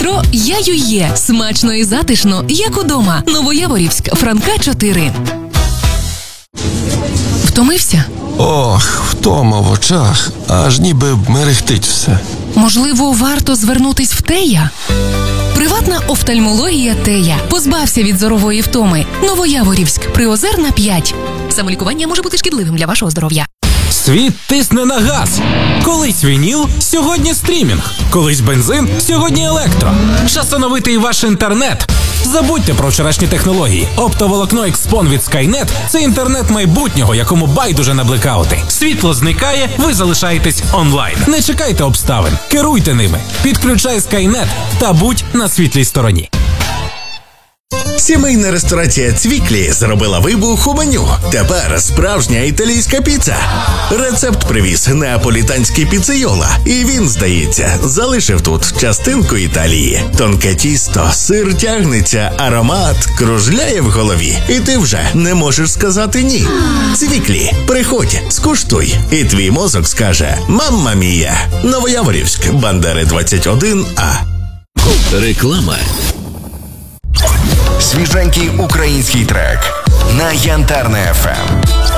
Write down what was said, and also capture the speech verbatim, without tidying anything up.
метро «Я-ю-є». Смачно і затишно, як удома. Новояворівськ, Франка, чотири. Втомився? Ох, втома в очах, аж ніби мерехтить все. Можливо, варто звернутись в Тея? Приватна офтальмологія Тея. Позбався від зорової втоми. Новояворівськ, Приозерна, п'ять. Самолікування може бути шкідливим для вашого здоров'я. Світ тисне на газ. Колись вініл, сьогодні стрімінг. Колись бензин, сьогодні електро. Час оновити і ваш інтернет. Забудьте про вчорашні технології. Оптоволокно Xpon від Skynet – це інтернет майбутнього, якому байдуже на блекаути. Світло зникає, ви залишаєтесь онлайн. Не чекайте обставин, керуйте ними. Підключай Skynet та будь на світлій стороні. Сімейна ресторація «Цвіклі» зробила вибух у меню. Тепер справжня італійська піца. Рецепт привіз неаполітанський піцейола. І він, здається, залишив тут частинку Італії. Тонке тісто, сир тягнеться, аромат кружляє в голові. І ти вже не можеш сказати «ні». «Цвіклі». Приходь, скуштуй. І твій мозок скаже «Мамма мія». Новояворівськ, Бандери двадцять один А. Реклама. Свіженький український трек на Янтарне еф ем.